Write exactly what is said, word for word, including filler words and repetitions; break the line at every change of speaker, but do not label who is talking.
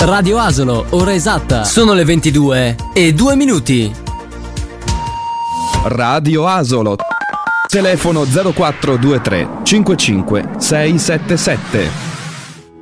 Radio Asolo, ora esatta. Sono le ventidue e due minuti.
Radio Asolo. Telefono zero quattro due tre cinque cinque sei sette sette.